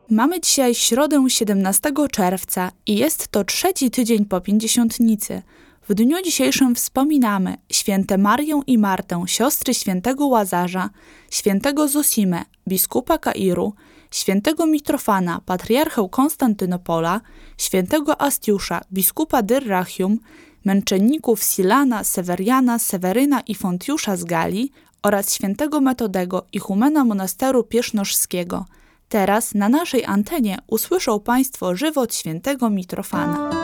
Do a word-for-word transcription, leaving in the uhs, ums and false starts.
Mamy dzisiaj środę siedemnastego czerwca i jest to trzeci tydzień po Pięćdziesiątnicy. W dniu dzisiejszym wspominamy święte Marię i Martę, siostry świętego Łazarza, świętego Zosimę, biskupa Kairu, świętego Mitrofana, patriarchę Konstantynopola, świętego Astiusza, biskupa Dyrrachium, męczenników Silana, Seweriana, Seweryna i Fontiusza z Galii oraz świętego Metodego, ichumena monasteru piesznoszskiego. Teraz na naszej antenie usłyszą Państwo żywot świętego Mitrofana.